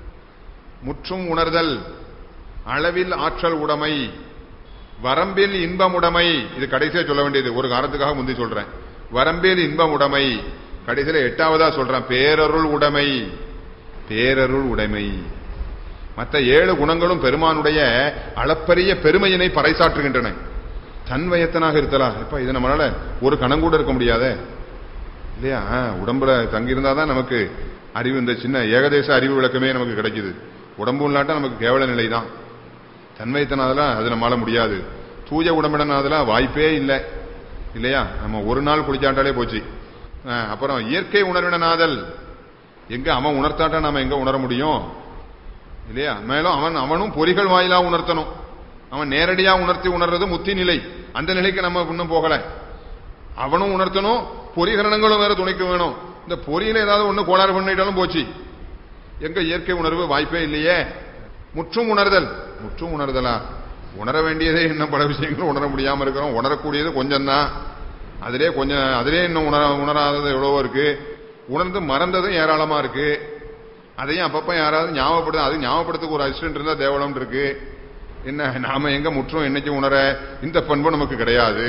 முற்றும் உணர்தல், அளவில் ஆற்றல் உடைமை, வரம்பில் இன்பம் உடைமை. இது கடைசியா சொல்ல வேண்டியது, ஒரு காரணத்துக்காக முந்தி சொல்றேன். வரம்பில் இன்பம் உடைமை, கடைசியில எட்டாவதா சொல்றேன் பேரருள் உடைமை. பேரருள் உடைமை. மற்ற ஏழு குணங்களும் பெருமானுடைய அளப்பரிய பெருமையினை பறைசாற்றுகின்றன. தன்வயத்தனாக இருத்தலா? இப்ப இது நம்மளால ஒரு கணம் கூட இருக்க முடியாத இல்லையா? உடம்புல தங்கியிருந்தாதான் நமக்கு அறிவு, இந்த சின்ன ஏகதேச அறிவு விளக்கமே நமக்கு கிடைக்குது. உடம்பு இல்லாட்டா நமக்கு கேவல நிலை தான். தன்வயத்தனாதெல்லாம் அது நம்மளால முடியாது. தூய உடம்பிடனாதெல்லாம் வாய்ப்பே இல்லை இல்லையா? நம்ம ஒரு நாள் குளிச்சாட்டாலே போச்சு. அப்புறம் இயற்கை உணர்வினாதல், எங்க அவன் உணர்த்தாட்டா நாம எங்க உணர முடியும் இல்லையா? மேலும் அவன் அவனும் பொறிகள் வாயிலா உணர்த்தணும். அவன் நேரடியா உணர்த்தி உணர்றது முத்தி நிலை. அந்த நிலைக்கு நம்ம இன்னும் போகல. அவனும் உணர்த்தணும், பொறிகரணங்களும் வேற துணைக்கு வேணும். இந்த பொறியில ஏதாவது ஒண்ணு கோளாறு பண்ணிட்டாலும் போச்சு. எங்க இயற்கை உணர்வு? வாய்ப்பே இல்லையே. முற்றும் உணர்தல். முற்றும் உணர்தலா? உணர வேண்டியதே இன்னும் பல விஷயங்கள் உணர முடியாம இருக்கிறோம். உணரக்கூடியது கொஞ்சம் தான். அதிலே கொஞ்சம் அதிலே இன்னும் உணர உணராதது எவ்வளவோ இருக்கு. உணர்ந்து மறந்ததும் ஏராளமா இருக்கு. அதையும் அப்பப்ப யாராவது ஞாபகப்படுத்த, அது ஞாபகப்படுத்துக்கு ஒரு அசிஸ்டன்ட் இருந்தா தேவலம் இருக்கு. என்ன நாம எங்க முற்றும் என்னைக்கு உணர? இந்த பண்பு நமக்கு கிடையாது.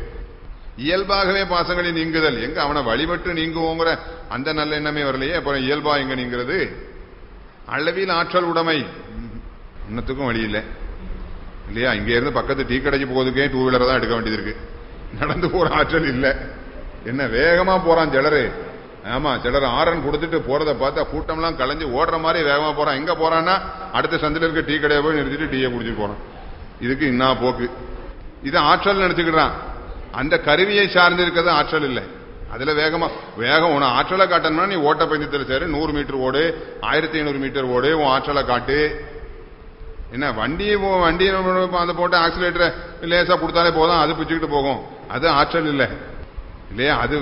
இயல்பாகவே பாசங்களை நீங்குதல், எங்க அவனை வழிபட்டு நீங்குவோங்கிற அந்த நல்ல எண்ணமே வரலையே. அப்புறம் இயல்பா எங்க நீங்கிறது? அளவில் ஆற்றல் உடைமை. இன்னத்துக்கும் வழி இல்லை இல்லையா? இங்க இருந்து பக்கத்து டீ கடைக்கு போவதுக்கே டூ வீலரை தான் எடுக்க வேண்டியது இருக்கு. நடந்து போற ஆற்றல் இல்லை. என்ன வேகமா போறான் சிலரு. ஆமா, சிலர் ஆரன் கொடுத்துட்டு போறதை பார்த்தா கூட்டம்லாம் கலைஞ்சு ஓடுற மாதிரி வேகமா போறான். எங்க போறான்னா அடுத்த சந்தில இருக்க டீ கடையை போய் நிறுத்திட்டு டீயை குடிச்சிட்டு போறான். இதுக்கு இன்னா போக்கு. இது ஆற்றல் நினைச்சுக்கிறான். அந்த கருவியை சார்ந்து இருக்கிறது ஆற்றல் இல்லை. அதுல வேகமா வேகம் உன ஆற்றலை காட்டணும்னா நீ ஓட்ட பந்தயத்தில் சேரு, நூறு மீட்டர் ஓடு, ஆயிரத்தி ஐநூறு மீட்டர் ஓடு, உன் ஆற்றலை காட்டு. என்ன வண்டியை வண்டியை அந்த போட்டு ஆக்சிலேட்டரை லேசா கொடுத்தாலே போதும், அது பிச்சுக்கிட்டு போகும். அது ஆற்றல் இல்லை இல்லையா? அது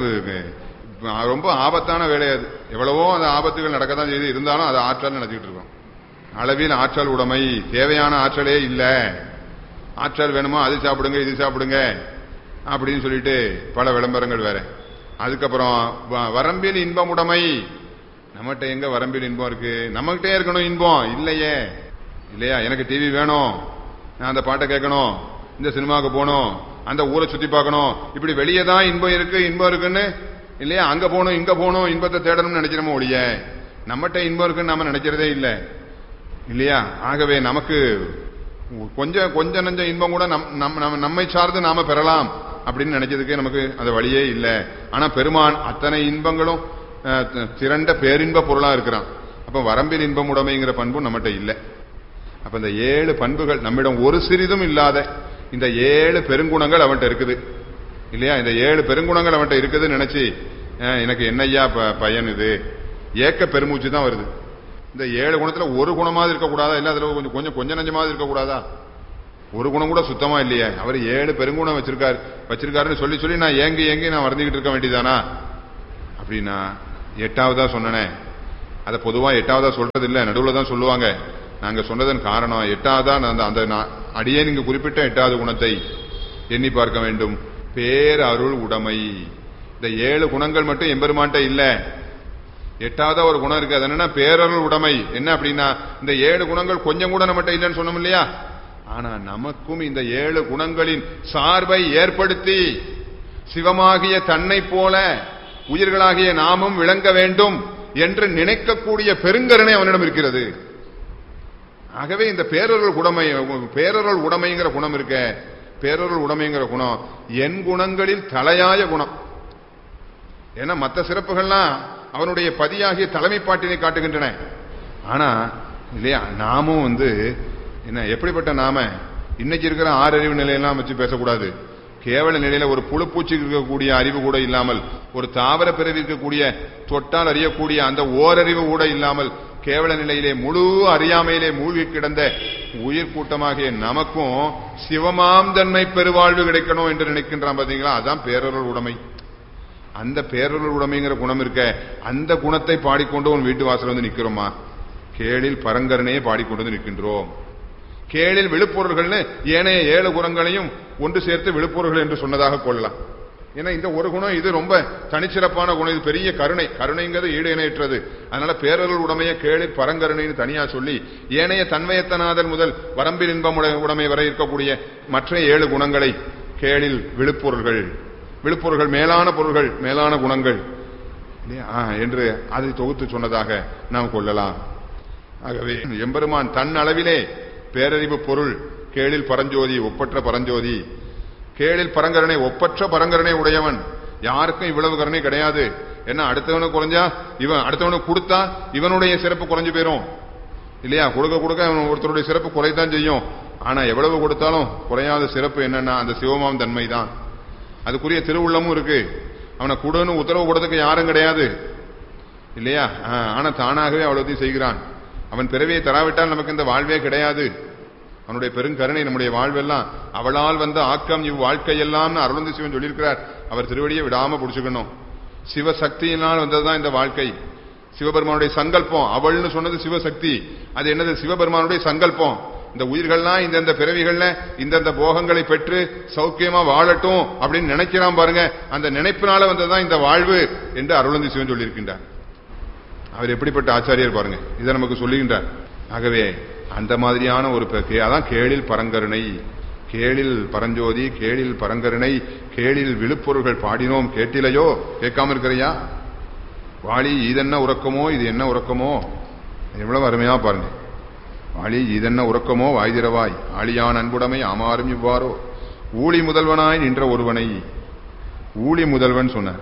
ரொம்ப ஆபத்தான வேலை. அது எவ்வளவோ அந்த ஆபத்துகள் நடக்கத்தான் செய்து, இருந்தாலும் அது ஆற்றல் நினைச்சுக்கிட்டு இருக்கோம். அளவில் ஆற்றல் உடைமை. தேவையான ஆற்றலே இல்லை. ஆற்றல் வேணுமா அது சாப்பிடுங்க இது சாப்பிடுங்க அப்படின்னு சொல்லிட்டு பல விளம்பரங்கள் வேற. அதுக்கப்புறம் வரம்பில் இன்பம் உடைமை. நம்மகிட்ட எங்க வரம்பில் இன்பம் இருக்கு? நம்மகிட்டே இருக்கணும் இன்பம் இல்லையே இல்லையா? எனக்கு டிவி வேணும், நான் அந்த பாட்டை கேட்கணும், இந்த சினிமாவுக்கு போகணும், அந்த ஊரை சுத்தி பார்க்கணும், இப்படி வெளியே தான் இன்பம் இருக்கு இன்பம் இருக்குன்னு இல்லையா? அங்க போகணும் இங்க போகணும் இன்பத்தை தேடணும்னு நினைக்கிறோமோ ஒழிய நம்மகிட்ட இன்பம் இருக்குன்னு நம்ம நினைக்கிறதே இல்லை இல்லையா? ஆகவே நமக்கு கொஞ்சம் கொஞ்சம் நஞ்ச இன்பம் கூட நம் நம்மை சார்ந்து நாம பெறலாம் அப்படின்னு நினைச்சதுக்கே நமக்கு அந்த வழியே இல்லை. ஆனா பெருமான் அத்தனை இன்பங்களும் திரண்ட பேரின்ப பொருளா இருக்கிறான். அப்ப வரம்பில் இன்பம் உடைமைங்கிற பண்பும் நம்மகிட்ட இல்லை. அப்ப இந்த ஏழு பண்புகள் நம்மிடம் ஒரு சிறிதும் இல்லாத இந்த ஏழு பெருங்குணங்கள் அவன்கிட்ட இருக்குது இல்லையா? இந்த ஏழு பெருங்குணங்கள் அவன்கிட்ட இருக்குதுன்னு நினைச்சு எனக்கு என்னையா பயன்? இது ஏக்க பெருமூச்சு தான் வருது. இந்த ஏழு குணத்துல ஒரு குணமாவது இருக்கக்கூடாதா? இல்ல அதுல கொஞ்சம் கொஞ்சம் கொஞ்சம் நஞ்சமாவது இருக்கக்கூடாதா? ஒரு குணம் கூட சுத்தமா இல்லையே. அவர் ஏழு பெருங்குணம் வச்சிருக்காரு வச்சிருக்காருன்னு சொல்லி சொல்லி நான் ஏங்கி ஏங்கி நான் வருந்திக்கிட்டு இருக்க வேண்டியதானா? அப்படின்னா எட்டாவதா சொன்னனே, அதை பொதுவா எட்டாவதா சொல்றது இல்ல, நடுவுல தான் சொல்லுவாங்க. நாங்க சொன்னதன் காரணம் எட்டாவதா அந்த அடியே நீங்க குறிப்பிட்ட எட்டாவது குணத்தை எண்ணி பார்க்க வேண்டும். பேரருள் உடைமை. இந்த ஏழு குணங்கள் மட்டும் எம்பெருமான்ட்ட இல்ல. எட்டாவதா ஒரு குணம் இருக்கு, அது என்னன்னா பேரருள் உடைமை. என்ன அப்படின்னா, இந்த ஏழு குணங்கள் கொஞ்சம் கூட நம்மகிட்ட இல்லைன்னு சொன்னோம் இல்லையா? ஆனா நமக்கும் இந்த ஏழு குணங்களின் சார்பை ஏற்படுத்தி சிவமாகிய தன்னை போல உயிர்களாகிய நாமும் விளங்க வேண்டும் என்று நினைக்கக்கூடிய பெருங்கருணை அவனிடம் இருக்கிறது. ஆகவே இந்த பேரருள் உடைமை, பேரருள் உடைமைங்கிற குணம் இருக்க, பேரருள் உடைமைங்கிற குணம் என் குணங்களில் தலையாய குணம். ஏன்னா மற்ற சிறப்புகள்லாம் அவனுடைய பதியாகிய தலைமைப்பாட்டினை காட்டுகின்றன. ஆனா இல்லையா, நாமும் வந்து என்ன எப்படிப்பட்ட நாம இன்னைக்கு இருக்கிற ஆறறிவு நிலையெல்லாம் வச்சு பேசக்கூடாது. கேவல நிலையில ஒரு புழுப்பூச்சி இருக்கக்கூடிய அறிவு கூட இல்லாமல், ஒரு தாவர பிறவி இருக்கக்கூடிய தொட்டால் அறியக்கூடிய அந்த ஓரறிவு கூட இல்லாமல் கேவல நிலையிலே முழு அறியாமையிலே மூழ்கி கிடந்த உயிர் கூட்டமாகிய நமக்கும் சிவமாம் தன்மை பெருவாழ்வு கிடைக்கணும் என்று நினைக்கின்றான். பாத்தீங்களா? அதான் பேரருள் உடைமை. அந்த பேரருள் உடைமைங்கிற குணம் இருக்க, அந்த குணத்தை பாடிக்கொண்டு உன் வீட்டு வாசல் வந்து நிக்கிறோமா? கேளில் பரங்கரனையே பாடிக்கொண்டு வந்து நிற்கின்றோம். கேளில் விழுப்பொருள்கள்னு ஏனைய ஏழு குணங்களையும் ஒன்று சேர்த்து விழுப்பொருள்கள் என்று சொன்னதாக கொள்ளலாம். ஏன்னா இந்த ஒரு குணம் இது ரொம்ப தனிச்சிறப்பான குணம், இது பெரிய கருணை. கருணைங்கிறது ஈடு இணையற்றது. அதனால பேரருள் உடைமையை கேளில் பரங்கருணைன்னு தனியா சொல்லி ஏனைய தன்மயத்தனாதல் முதல் வரம்பில் இன்பம் உடைமை வரை இருக்கக்கூடிய மற்ற ஏழு குணங்களை கேளில் விழுப்பொருள்கள், விழுப்பொருள்கள் மேலான பொருள்கள், மேலான குணங்கள் என்று அதை தொகுத்து சொன்னதாக நாம் கொள்ளலாம். ஆகவே எம்பெருமான் தன் அளவிலே பேரறிவு பொருள் கேளில் பரஞ்சோதி, ஒப்பற்ற பரஞ்சோதி. கேளில் பரங்கரணை, ஒப்பற்ற பரங்கரணை உடையவன். யாருக்கும் இவ்வளவு கருணை கிடையாது. ஏன்னா அடுத்தவனுக்கு குறைஞ்சா இவன், அடுத்தவனுக்கு கொடுத்தா இவனுடைய சிறப்பு குறைஞ்சு போயிரும் இல்லையா? கொடுக்க கொடுக்க ஒருத்தருடைய சிறப்பு குறைத்தான் செய்யும். ஆனா எவ்வளவு கொடுத்தாலும் குறையாத சிறப்பு என்னன்னா அந்த சிவமாம் தன்மை தான். அதுக்குரிய திருவுள்ளமும் இருக்கு. அவனை கொடுன்னு உத்தரவு கொடுத்ததுக்கு யாரும் கிடையாது இல்லையா? ஆனா தானாகவே அவ்வளவுத்தையும் செய்கிறான். அவன் பிறவியை தராவிட்டால் நமக்கு இந்த வாழ்வே கிடையாது. அவனுடைய பெருங்கருணை நம்முடைய வாழ்வெல்லாம் அவளால் வந்த ஆக்கம் இவ் வாழ்க்கையெல்லாம் அருளந்தி சிவன் சொல்லியிருக்கிறார். அவர் திருவடியை விடாம புடிச்சுக்கணும். சிவசக்தியினால் வந்ததுதான் இந்த வாழ்க்கை. சிவபெருமானுடைய சங்கல்பம். அவள்னு சொன்னது சிவசக்தி. அது என்னது? சிவபெருமானுடைய சங்கல்பம். இந்த உயிர்கள்லாம் இந்தந்த பிறவிகள்ல இந்தந்த போகங்களை பெற்று சௌக்கியமா வாழட்டும் அப்படின்னு நினைக்கிறான் பாருங்க. அந்த நினைப்பினால வந்ததுதான் இந்த வாழ்வு என்று அருளந்தி சிவன் சொல்லியிருக்கின்றார். அவர் எப்படிப்பட்ட ஆச்சாரியர் பாருங்க, இதை நமக்கு சொல்லுகின்றார். ஆகவே அந்த மாதிரியான ஒரு அதான் கேளில் பரங்கருணை, கேளில் பரஞ்சோதி, கேளில் பரங்கருணை, கேளில் விழுப்பொருள்கள் பாடினோம் கேட்டிலையோ? கேட்காம இருக்கிறையா? வாளி இதென்ன உறக்கமோ, இது என்ன உறக்கமோ? எவ்வளவு அருமையா பாருங்க. வாளி இதென்ன உறக்கமோ வாய்திரவாய் ஆளியான் அன்புடைமை ஆமாறும் இவ்வாறோ ஊழி முதல்வனாய் நின்ற ஒருவனை. ஊழி முதல்வன் சொன்ன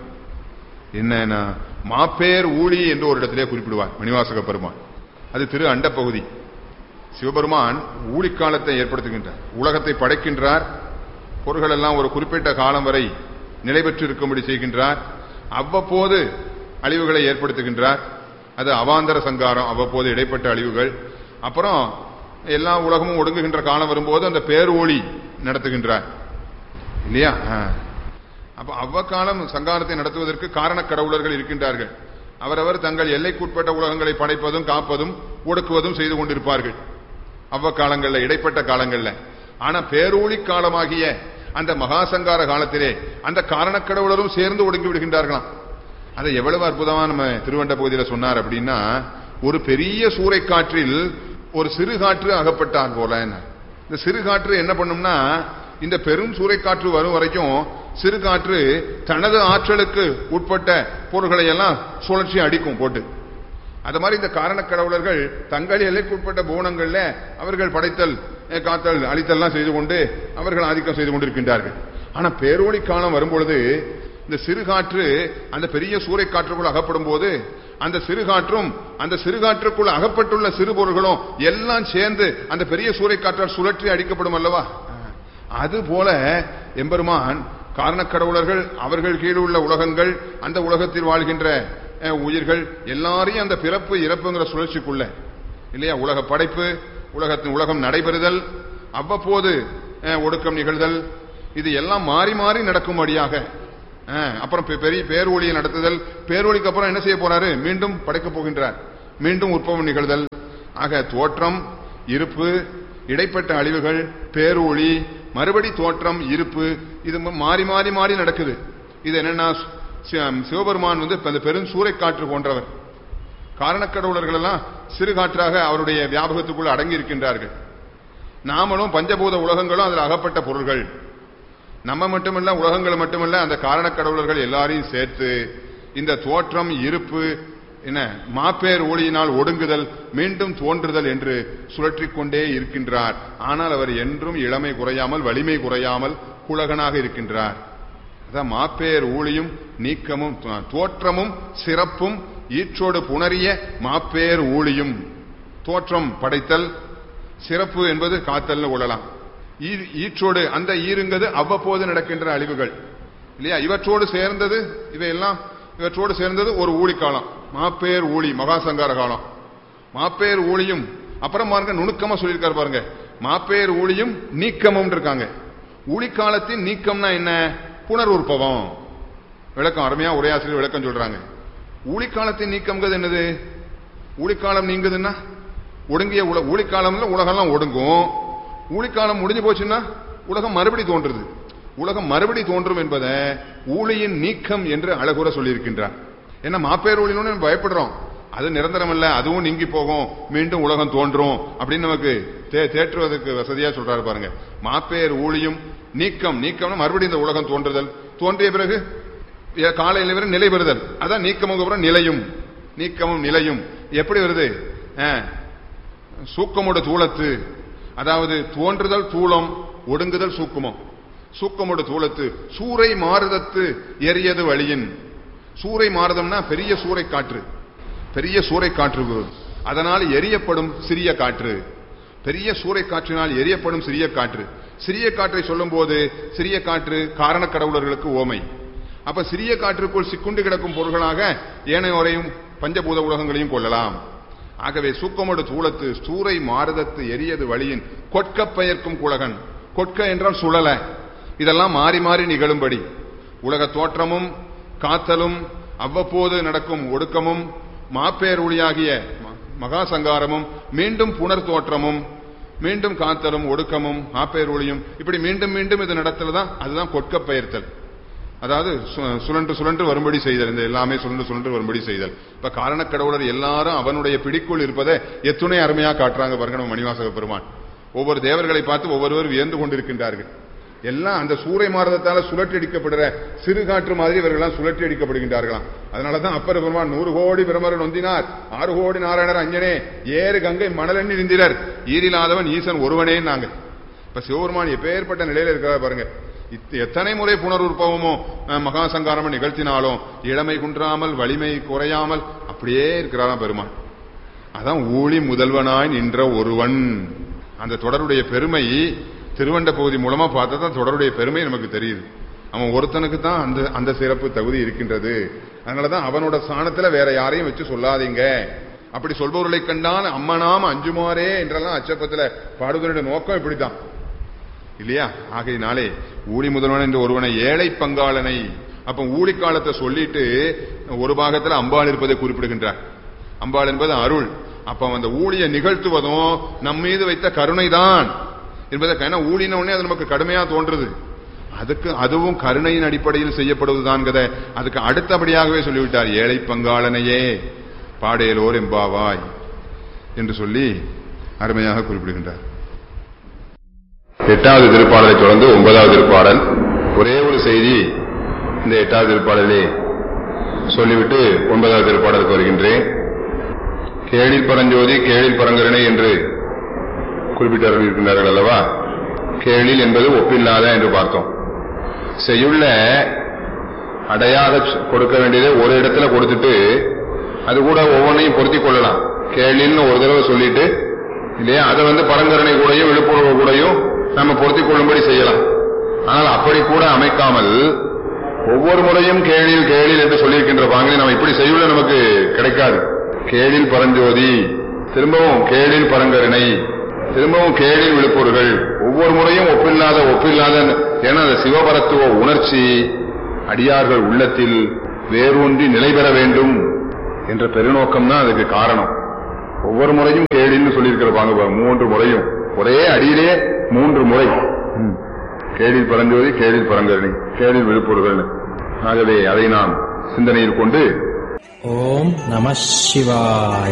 என்ன? மாப்பேர் ஊழி என்று ஒரு இடத்திலே குறிப்பிடுவார் மணிவாசக பெருமான். அது திரு அண்ட பகுதி. சிவபெருமான் ஊழிக்காலத்தை ஏற்படுத்துகின்றார், உலகத்தை படைக்கின்றார். பொருள்கள் எல்லாம் ஒரு குறிப்பிட்ட காலம் வரை நிலை பெற்று இருக்கும்படி செய்கின்றார். அவ்வப்போது அழிவுகளை ஏற்படுத்துகின்றார். அது அவாந்தர சங்காரம், அவ்வப்போது இடைப்பட்ட அழிவுகள். அப்புறம் எல்லா உலகமும் ஒடுங்குகின்ற காலம் வரும்போது அந்த பேரொளி நடத்துகின்றார் இல்லையா? அப்ப அவ்வக்காலம் சங்காரத்தை நடத்துவதற்கு காரண கடவுளர்கள் இருக்கின்றார்கள். அவரவர் தங்கள் எல்லைக்குட்பட்ட உலகங்களை படைப்பதும் காப்பதும் ஒடுக்குவதும் செய்து கொண்டிருப்பார்கள் அவ்வக்காலங்கள்ல, இடைப்பட்ட காலங்கள்ல. ஆனா பேரொளி காலமாகிய அந்த மகாசங்கார காலத்திலே அந்த காரண கடவுளரும் சேர்ந்து ஒடுங்கி விடுகின்றார்களாம். அதை எவ்வளவு அற்புதமா நம்ம திருவண்ட பகுதியில சொன்னார் அப்படின்னா, ஒரு பெரிய சூறை காற்றில் ஒரு சிறு காற்று அகப்பட்டார் போல. இந்த சிறு காற்று என்ன பண்ணும்னா, இந்த பெரும் சூறைக்காற்று வரும் வரைக்கும் சிறு காற்று தனது ஆற்றலுக்கு உட்பட்ட பொருள்களை எல்லாம் சுழற்சி அடிக்கும் போட்டு. அது மாதிரி இந்த காரண கடவுளர்கள் தங்கள் எல்லைக்குட்பட்ட பூனங்கள்ல அவர்கள் படைத்தல், காத்தல், அழித்தல்லாம் செய்து கொண்டு அவர்கள் ஆதிக்கம் செய்து கொண்டிருக்கின்றார்கள். ஆனா பேரொளி காலம் வரும்பொழுது இந்த சிறு காற்று அந்த பெரிய சூறை காற்றுக்குள் அகப்படும் போது அந்த சிறு காற்றும் அந்த சிறு காற்றுக்குள் அகப்பட்டுள்ள சிறு பொருள்களும் எல்லாம் சேர்ந்து அந்த பெரிய சூறை காற்றால் சுழற்றி அடிக்கப்படும் அல்லவா? அது போல எம்பெருமான் காரணக்கடவுளர்கள், அவர்கள் கீழ் உள்ள உலகங்கள், அந்த உலகத்தில் வாழ்கின்ற உயிர்கள் எல்லாரையும் அந்த பிறப்பு இறப்புங்கிற சுழற்சிக்குள்ள இல்லையா, உலக படைப்பு, உலகத்தின் உலகம் நடைபெறுதல், அவ்வப்போது ஒடுக்கம் நிகழ்தல், இது எல்லாம் மாறி மாறி நடக்கும்படியாக அப்புறம் பெரிய பேரொழியை நடத்துதல், பேரொழிக்கு அப்புறம் என்ன செய்ய போறாரு? மீண்டும் படைக்கப் போகின்றார், மீண்டும் உற்பவம் நிகழ்தல். ஆக தோற்றம், இருப்பு, இடைப்பட்ட அழிவுகள், பேரொழி, மறுபடி தோற்றம், இருப்பு, இது மாறி மாறி மாறி நடக்குது. இது என்னன்னா சிவபெருமான் வந்து அந்த பெரும் சூறைக்காற்று போன்றவர். காரணக்கடவுளர்கள் எல்லாம் சிறு காற்றாக அவருடைய வியாபகத்துக்குள் அடங்கி இருக்கின்றார்கள். நாமளும் பஞ்சபூத உலகங்களும் அதில் அகப்பட்ட பொருள்கள். நம்ம மட்டுமல்ல, உலகங்கள் மட்டுமல்ல, அந்த காரணக்கடவுளர்கள் எல்லாரையும் சேர்த்து இந்த தோற்றம், இருப்பு, என்ன மாப்பேர் ஒளியினால் ஒடுங்குதல், மீண்டும் தோன்றுதல் என்று சுழற்றிக் கொண்டே இருக்கின்றார். ஆனால் அவர் என்றும் இளமை குறையாமல், வலிமை குறையாமல் குலகனாக இருக்கின்றார். அதான் மாப்பேர் ஊழியும் நீக்கமும் தோற்றமும் சிறப்பும் ஈற்றோடு புணரிய மாப்பேர் ஊழியும். தோற்றம் படைத்தல், சிறப்பு என்பது காத்தல்னு கொள்ளலாம். ஈற்றோடு, அந்த ஈருங்கிறது அவ்வப்போது நடக்கின்ற அழிவுகள் இல்லையா? இவற்றோடு சேர்ந்தது, இவையெல்லாம் இவற்றோடு சேர்ந்தது ஒரு ஊழிக்காலம், மாப்பேர் ஊழி, மகாசங்கார காலம். மாப்பேர் ஊழியும் அப்புறம் பாருங்க, நுணுக்கமா சொல்லியிருக்காரு பாருங்க, மாப்பேர் ஊழியும் நீக்கமும் இருக்காங்க. ஊழிக்காலத்தின் நீக்கம்னா என்ன? புனர் உற்பவம். விளக்கம் அருமையா உரையாசிரியர் விளக்கம் சொல்றாங்க. ஊழிக்காலத்தின் நீக்கம்ங்கிறது என்னது? ஊழிக்காலம் நீங்குதுன்னா ஒடுங்கிய உல ஊழிக்காலம்ல உலகம்லாம் ஒடுங்கும். ஊழிக்காலம் முடிஞ்சு போச்சுன்னா உலகம் மறுபடி தோன்றுது. உலகம் மறுபடி தோன்றும் என்பதை ஊழியின் நீக்கம் என்று அழகுற சொல்லியிருக்கின்றார். ஏன்னா மாப்பேர் ஊழின்னு பயப்படுறோம், அது நிரந்தரம் இல்ல, அதுவும் நீங்கி போகும், மீண்டும் உலகம் தோன்றும் அப்படின்னு நமக்கு தேற்றுவதற்கு வசதியா சொல்றாரு பாருங்க. மாப்பேர் ஊழியும் நீக்கம், நீக்கம்னா மறுபடியும் இந்த உலகம் தோன்றுதல், தோன்றிய பிறகு காலையில் வரை நிலை பெறுதல், அதான் நீக்கமும் அப்புறம் நிலையும். நீக்கமும் நிலையும் எப்படி வருது? சூக்கமோட தூளத்து, அதாவது தோன்றுதல் தூளம், ஒடுங்குதல் சூக்குமம். சூக்கமோட தூளத்து சூறை மாறுதத்து எரியது வழியின். சூறை மாறுதம்னா பெரிய சூறை காற்று, பெரிய சூறை காற்று, அதனால் எரியப்படும் சிறிய காற்று. பெரிய சூறை காற்றினால் எரியப்படும் சிறிய காற்று. சிறிய காற்றை சொல்லும் போது சிறிய காற்று காரண கடவுளர்களுக்கு ஓமை. அப்ப சிறிய காற்றுக்குள் சிக்குண்டு கிடக்கும் பொருள்களாக ஏனையோரையும் பஞ்சபூத உலகங்களையும் கொள்ளலாம். ஆகவே சூக்கமோடு தூளத்து சூறை மாறுதத்து எரியது வழியின் கொட்க பெயர்க்கும் குலகன். கொட்க என்றால் சுழல, இதெல்லாம் மாறி மாறி நிகழும்படி உலக தோற்றமும் காத்தலும் அவ்வப்போது நடக்கும் ஒடுக்கமும் மாப்பேர் ஒளியாகிய மகா சங்காரமும் மீண்டும் புனர் தோற்றமும் மீண்டும் காத்தலும் ஒடுக்கமும் மாப்பேர் ஒளியும் இப்படி மீண்டும் மீண்டும் இது நடத்தலதான், அதுதான் கொட்க பெயர்த்தல். அதாவது சுழன்று சுழன்று வரும்படி செய்தல், இந்த எல்லாமே சுழன்று சுழன்று வரும்படி செய்தல். இப்ப காரணக்கடவுளர் எல்லாரும் அவனுடைய பிடிக்குள் இருப்பதை எத்துணை அருமையா காட்டுறாங்க பாருங்க நம்ம மணிவாசக பெருமான். ஒவ்வொரு தேவர்களை பார்த்து ஒவ்வொருவர் வியந்து கொண்டிருக்கின்றார்கள். எல்லாம் அந்த சூறை மாறுதத்தால சுழற்றி அடிக்கப்படுற சிறு காற்று மாதிரி இவர்கள்லாம் சுழற்றி அடிக்கப்படுகின்றார்களாம். அதனாலதான் அப்பர் பெருமான் நூறு கோடி பிரமரன் ஒந்தினார், ஆறு கோடி நாராயணர் அஞ்சனே, ஏறு கங்கை மணலெண்ணி நிந்திரர், ஈரில்லாதவன் ஈசன் ஒருவனே நாங்க. இப்ப சிவபெருமான் எப்பேற்பட்ட நிலையில இருக்கிறார் பாருங்க. எத்தனை முறை புனருற்பவமோ மகா சங்காரமும் நிகழ்த்தினாலும் இளமை குன்றாமல் வலிமை குறையாமல் அப்படியே இருக்கிறாராம் பெருமான். அதான் ஊழி முதல்வனாய் நின்ற ஒருவன். அந்த தொடருடைய பெருமை திருவண்ட பகுதி மூலமா பார்த்தா தான் தொடருடைய பெருமை நமக்கு தெரியுது. அவன் ஒருத்தனுக்கு தான் அந்த அந்த சிறப்பு தகுதி இருக்கின்றது. அதனாலதான் அவனோட ஸ்தானத்துல வேற யாரையும் வச்சு சொல்லாதீங்க. அப்படி சொல்பவர்களை கண்டால் அம்மனாம அஞ்சுமாறே என்றெல்லாம் அச்சப்பத்துல பாடுவதனுடைய நோக்கம் இப்படித்தான் இல்லையா? ஆகையினாலே ஊழி முதல்வன் என்று ஒருவனை ஏழை பங்காளனை, அப்ப ஊழி காலத்தை சொல்லிட்டு ஒரு பாகத்துல அம்பாள் இருப்பதை குறிப்பிடுகின்றார். அம்பாள் என்பது அருள். அப்ப அந்த ஊழியை நிகழ்த்துவதும் நம் மீது வைத்த கருணைதான் என்பதை, ஏன்னா ஊழின உடனே அது நமக்கு கடுமையா தோன்றுது, அதுக்கு அதுவும் கருணையின் அடிப்படையில் செய்யப்படுவதுதான். அதுக்கு அடுத்தபடியாகவே சொல்லிவிட்டார், ஏழை பங்காளனையே பாடேலோர் எம்பாவாய் என்று சொல்லி அருமையாக குறிப்பிடுகின்றார். எட்டாவது திருப்பாடலை தொடர்ந்து ஒன்பதாவது திருப்பாடல். ஒரே ஒரு செய்தி இந்த எட்டாவது திருப்பாடலே சொல்லிவிட்டு ஒன்பதாவது திருப்பாடலுக்கு வருகின்றேன். கேளில் பரஞ்சோதி கேளில் பரங்கரணை என்று குறிப்பிட்டவர்கள் இருக்கின்றார்கள் அல்லவா? கேளில் என்பது ஒப்பில்லாத என்று பார்த்தோம். செய்யுள்ள அடையாக கொடுக்க வேண்டியதை ஒரு இடத்துல கொடுத்துட்டு அது கூட ஒவ்வொன்றையும் பொருத்திக் கொள்ளலாம். கேளில்னு ஒரு தடவை சொல்லிட்டு இல்லையா, அதை வந்து பரங்கரணை கூடயும் விழுப்புணர்வு கூடயும் நம்ம பொருத்திக் கொள்ளும்படி செய்யலாம். ஆனால் அப்படி கூட அமைக்காமல் ஒவ்வொரு முறையும் கேளில் கேளில் என்று சொல்லியிருக்கின்ற பாங்கனை நம்ம இப்படி செய்யுள்ள நமக்கு கிடைக்காது. கேளில் பரஞ்சோதி, திரும்பவும் கேளில் பரங்கரணை, திரும்பவும் கேளில் விழுப்பொருள்கள், ஒவ்வொரு முறையும் ஒப்பில்லாத ஒப்பில்லாத. ஏன்னா அந்த சிவபரத்துவ உணர்ச்சி அடியார்கள் உள்ளத்தில் வேரூன்றி நிலை பெற வேண்டும் என்ற பெருநோக்கம் தான் அதுக்கு காரணம். ஒவ்வொரு முறையும் கேடின்னு சொல்லியிருக்கிறப்பாங்க, மூன்று முறையும் ஒரே அடியிலே மூன்று முறை கேடில் பரஞ்சோதி, கேடில் பரங்கரணி, கேடில் விழுப்புறுதல். ஆகவே அதை நாம் சிந்தனையில் கொண்டு ஓம் நம சிவாய.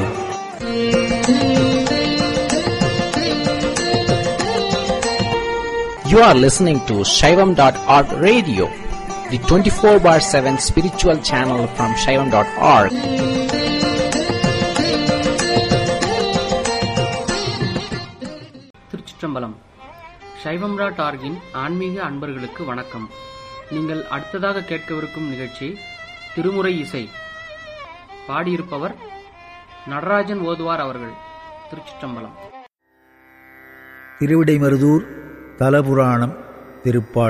You are listening to Shaivam dot org radio, the twenty-four bar seven spiritual channel from Shaivam dot org. திருச்சிற்றம்பலம். சைவம் டாட் ஆர்கின் ஆன்மீக அன்பர்களுக்கு வணக்கம். நீங்கள் அடுத்ததாக கேட்கவிருக்கும் நிகழ்ச்சி திருமுறை இசை. பாடியிருப்பவர் நடராஜன் ஓதுவார் அவர்கள். திருச்சிற்றம்பலம். திருவிடைமருதூர் தலபுராணம் திருப்பாடல்.